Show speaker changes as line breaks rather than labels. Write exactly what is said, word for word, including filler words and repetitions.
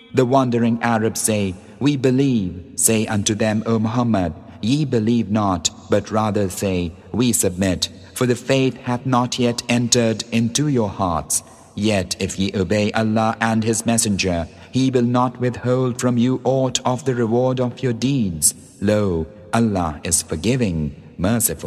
The wandering Arabs say, We believe. Say unto them, O Muhammad, ye believe not, but rather say, We submit, for the faith hath not yet entered into your hearts. Yet if ye obey Allah and His Messenger, He will not withhold from you aught of the reward of your deeds. Lo, Allah is forgiving, merciful.